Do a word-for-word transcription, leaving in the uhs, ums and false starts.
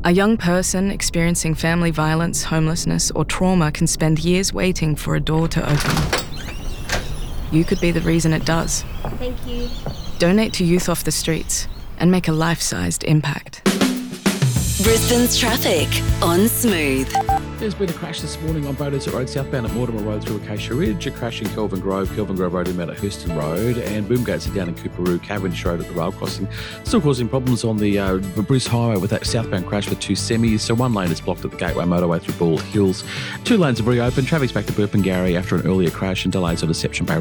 A young person experiencing family violence, homelessness, or trauma can spend years waiting for a door to open. You could be the reason it does. Thank you. Donate to Youth Off the Streets and make a life-sized impact. Brisbane's traffic on Smooth. There's been a crash this morning on Beaudesert Road, southbound at Mortimer Road through Acacia Ridge, a crash in Kelvin Grove, Kelvin Grove Road inbound at Hurston Road, and boom gates are down in Cooperoo, Cavendish Road at the rail crossing. Still causing problems on the uh, Bruce Highway with that southbound crash with two semis. So one lane is blocked at the Gateway Motorway through Ball Hills. Two lanes are reopened. Traffic's back to Burpengary after an earlier crash and delays on Deception Bay